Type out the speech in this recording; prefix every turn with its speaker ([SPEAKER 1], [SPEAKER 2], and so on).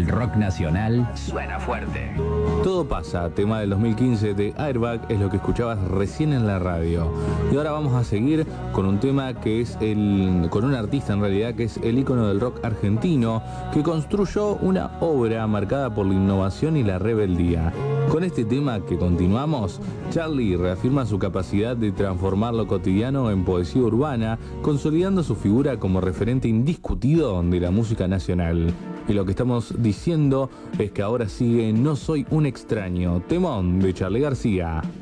[SPEAKER 1] El rock nacional suena fuerte.
[SPEAKER 2] Todo pasa, tema del 2015 de Airbag, es lo que escuchabas recién en la radio. Y ahora vamos a seguir con un tema que es con un artista en realidad que es el ícono del rock argentino, que construyó una obra marcada por la innovación y la rebeldía. Con este tema que continuamos, Charly reafirma su capacidad de transformar lo cotidiano en poesía urbana, consolidando su figura como referente indiscutido de la música nacional. Y lo que estamos diciendo es que ahora sigue No Soy un Extraño, temón de Charly García.